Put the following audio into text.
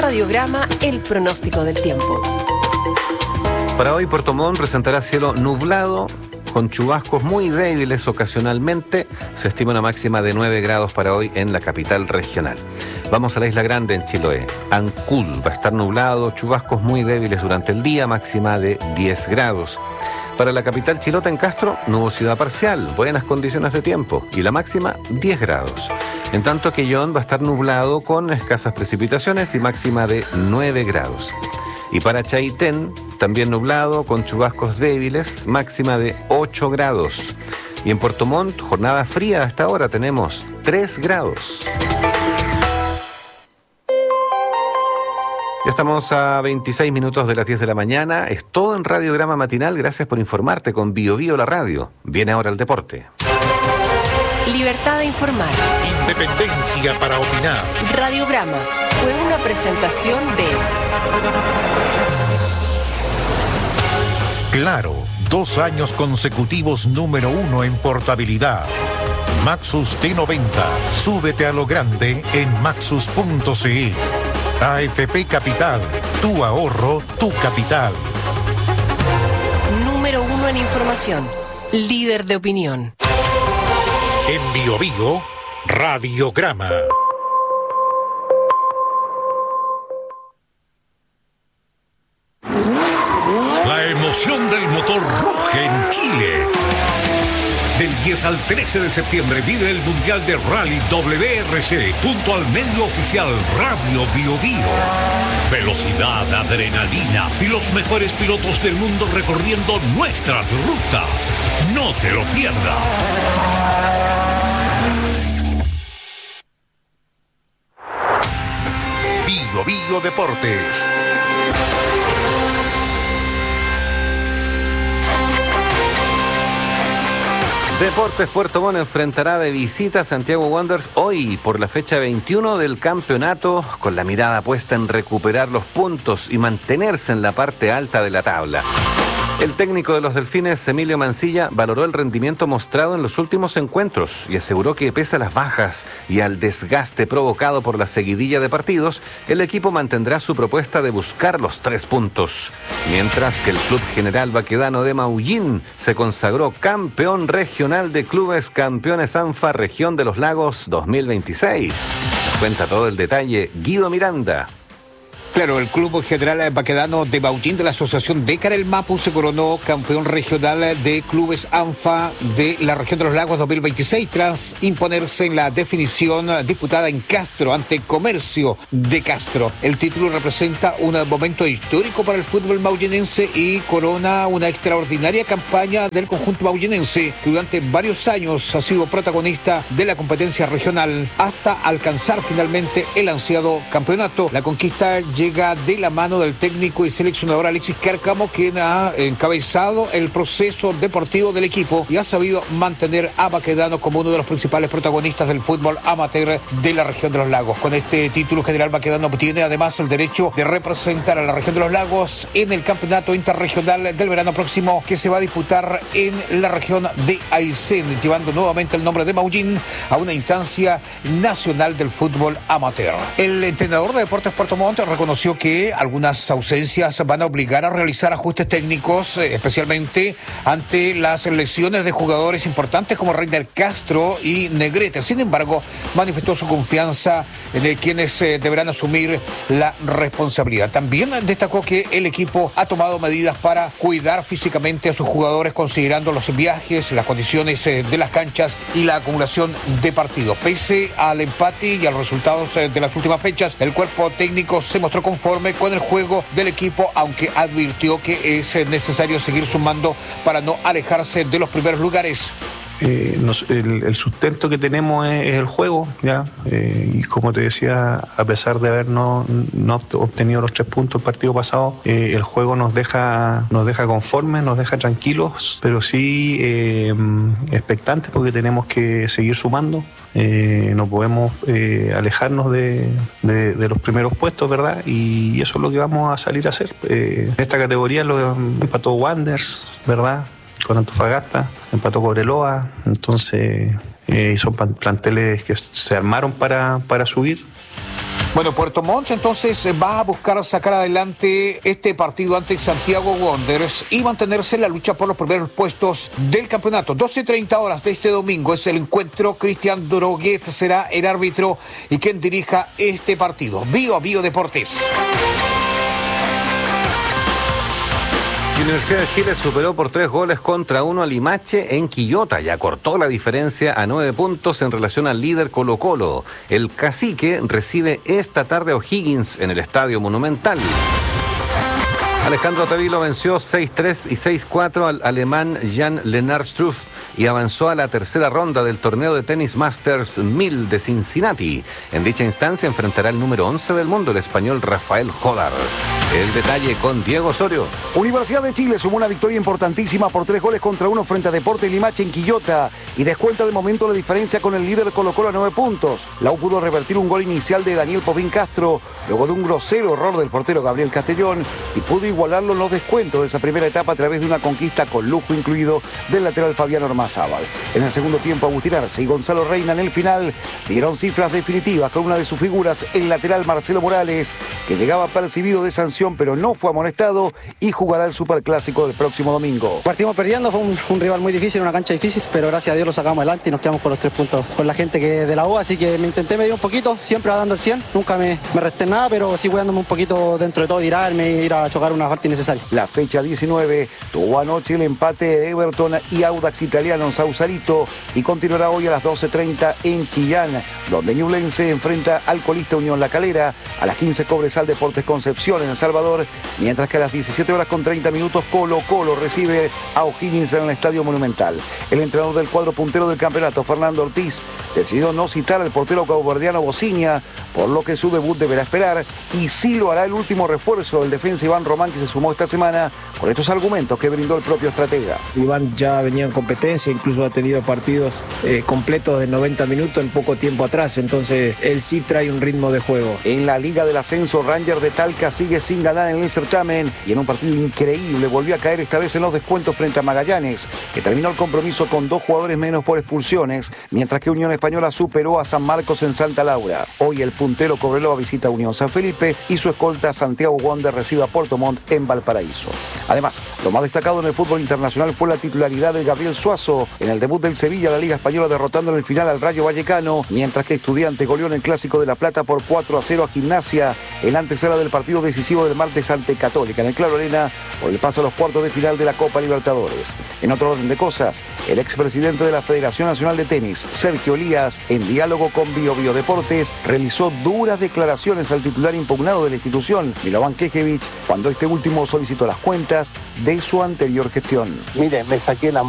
Radiograma, el pronóstico del tiempo. Para hoy, Puerto Montt presentará cielo nublado, con chubascos muy débiles ocasionalmente. Se estima una máxima de 9 grados para hoy en la capital regional. Vamos a la Isla Grande, en Chiloé. Ancud va a estar nublado, chubascos muy débiles durante el día, máxima de 10 grados. Para la capital chilota, en Castro, nubosidad parcial, buenas condiciones de tiempo y la máxima 10 grados. En tanto que Quillón va a estar nublado con escasas precipitaciones y máxima de 9 grados. Y para Chaitén, también nublado, con chubascos débiles, máxima de 8 grados. Y en Puerto Montt, jornada fría hasta ahora, tenemos 3 grados. Ya estamos a 26 minutos de las 10 de la mañana. Es todo en Radiograma Matinal. Gracias por informarte con Bio Bio la radio. Viene ahora el deporte. Libertad de informar. Independencia para opinar. Radiograma fue una presentación de... Claro, 2 años consecutivos número 1 en portabilidad. Maxus T90. Súbete a lo grande en maxus.cl. AFP Capital. Tu ahorro, tu capital. Número 1 en información. Líder de opinión. En Bio Bio, Radiograma. La emoción del motor ruge en Chile. Del 10 al 13 de septiembre vive el Mundial de Rally WRC junto al medio oficial Radio Bio Bio. Velocidad, adrenalina y los mejores pilotos del mundo recorriendo nuestras rutas. No te lo pierdas. Bio Bio Deportes. Deportes Puerto Montt enfrentará de visita a Santiago Wanderers hoy por la fecha 21 del campeonato, con la mirada puesta en recuperar los puntos y mantenerse en la parte alta de la tabla. El técnico de los Delfines, Emilio Mancilla, valoró el rendimiento mostrado en los últimos encuentros y aseguró que pese a las bajas y al desgaste provocado por la seguidilla de partidos, el equipo mantendrá su propuesta de buscar los 3 puntos. Mientras que el Club General Baquedano de Maullín se consagró campeón regional de clubes campeones ANFA Región de los Lagos 2026. Cuenta todo el detalle Guido Miranda. Claro, el Club General Baquedano de Maullín de la Asociación Décar El Mapu se coronó campeón regional de clubes ANFA de la Región de los Lagos 2026 tras imponerse en la definición disputada en Castro ante Comercio de Castro. El título representa un momento histórico para el fútbol maullinense y corona una extraordinaria campaña del conjunto maullinense que durante varios años ha sido protagonista de la competencia regional hasta alcanzar finalmente el ansiado campeonato. La conquista llega de la mano del técnico y seleccionador Alexis Cárcamo, quien ha encabezado el proceso deportivo del equipo y ha sabido mantener a Baquedano como uno de los principales protagonistas del fútbol amateur de la Región de los Lagos. Con este título, General Baquedano obtiene además el derecho de representar a la Región de los Lagos en el campeonato interregional del verano próximo que se va a disputar en la región de Aysén, llevando nuevamente el nombre de Maullín a una instancia nacional del fútbol amateur. El entrenador de Deportes Puerto Montt reconoció que algunas ausencias van a obligar a realizar ajustes técnicos, especialmente ante las lesiones de jugadores importantes como Reiner Castro y Negrete. Sin embargo, manifestó su confianza en quienes deberán asumir la responsabilidad. También destacó que el equipo ha tomado medidas para cuidar físicamente a sus jugadores, considerando los viajes, las condiciones de las canchas y la acumulación de partidos. Pese al empate y a los resultados de las últimas fechas, el cuerpo técnico se mostró conforme con el juego del equipo, aunque advirtió que es necesario seguir sumando para no alejarse de los primeros lugares. El sustento que tenemos es el juego, ¿ya? Y como te decía, a pesar de haber no obtenido los 3 puntos el partido pasado, el juego nos deja conformes, nos deja tranquilos, pero sí expectantes, porque tenemos que seguir sumando. No podemos alejarnos de los primeros puestos, ¿verdad? Y eso es lo que vamos a salir a hacer. En esta categoría lo empató Wanderers, ¿verdad?, con Antofagasta, empató Cobreloa. Entonces son planteles que se armaron para subir. Bueno, Puerto Montt entonces va a buscar sacar adelante este partido ante Santiago Wanderers y mantenerse en la lucha por los primeros puestos del campeonato. 12:30 horas de este domingo es el encuentro. Cristian Doroguet será el árbitro y quien dirija este partido. Bio Deportes. Universidad de Chile superó por 3-1 a Limache en Quillota y acortó la diferencia a 9 puntos en relación al líder Colo-Colo. El Cacique recibe esta tarde a O'Higgins en el Estadio Monumental. Alejandro Tavilo venció 6-3 y 6-4 al alemán Jan-Lennard Struff y avanzó a la tercera ronda del torneo de tenis Masters 1000 de Cincinnati. En dicha instancia enfrentará el número 11 del mundo, el español Rafael Jodar. El detalle con Diego Osorio. Universidad de Chile sumó una victoria importantísima por 3-1 frente a Deportes Limache en Quillota y descuenta de momento la diferencia con el líder Colo-Colo a 9 puntos. La U pudo revertir un gol inicial de Daniel Popín Castro luego de un grosero error del portero Gabriel Castellón y pudo igualarlo en los descuentos de esa primera etapa a través de una conquista con lujo incluido del lateral Fabián Ormazábal. En el segundo tiempo, Agustín Arce y Gonzalo Reina en el final dieron cifras definitivas con una de sus figuras, el lateral Marcelo Morales, que llegaba percibido de sanción pero no fue amonestado y jugará el Superclásico del próximo domingo. Partimos perdiendo, fue un rival muy difícil, una cancha difícil, pero gracias a Dios lo sacamos adelante y nos quedamos con los 3 puntos con la gente que de la U, así que me intenté medir un poquito, siempre dando el 100, nunca me resté nada, pero sí cuidándome un poquito dentro de todo, ir a chocar una falta innecesaria. La fecha 19 tuvo anoche el empate de Everton y Audax Italiano en Sausalito y continuará hoy a las 12:30 en Chillán, donde Ñublense enfrenta al colista Unión La Calera. A las 15 Cobresal Deportes Concepción en El Salvador, mientras que a las 17:30 Colo-Colo recibe a O'Higgins en el Estadio Monumental. El entrenador del cuadro puntero del campeonato, Fernando Ortiz, decidió no citar al portero caboverdiano Bociña, por lo que su debut deberá esperar y sí lo hará el último refuerzo, el defensa Iván Román, que se sumó esta semana con estos argumentos que brindó el propio estratega. Iván ya venía en competencia, incluso ha tenido partidos completos de 90 minutos en poco tiempo atrás, entonces él sí trae un ritmo de juego. En la Liga del Ascenso, Rangers de Talca sigue sin ganar en el certamen y en un partido increíble volvió a caer esta vez en los descuentos frente a Magallanes, que terminó el compromiso con 2 jugadores menos por expulsiones, mientras que Unión Española superó a San Marcos en Santa Laura. Hoy el puntero Cobreloa visita a Unión San Felipe y su escolta Santiago Wander recibe a Puerto Montt en Valparaíso. Además, lo más destacado en el fútbol internacional fue la titularidad de Gabriel Suazo en el debut del Sevilla a la Liga Española, derrotando en el final al Rayo Vallecano, mientras que Estudiantes goleó en el Clásico de La Plata por 4-0 a Gimnasia en la antesala del partido decisivo del martes ante Católica en el Claro Arena por el paso a los cuartos de final de la Copa Libertadores. En otro orden de cosas, el expresidente de la Federación Nacional de Tenis, Sergio Elías, en diálogo con Bio Deportes, realizó duras declaraciones al titular impugnado de la institución, Milovan Kekevich, cuando este último solicitó las cuentas de su anterior gestión. Mire, me saqué la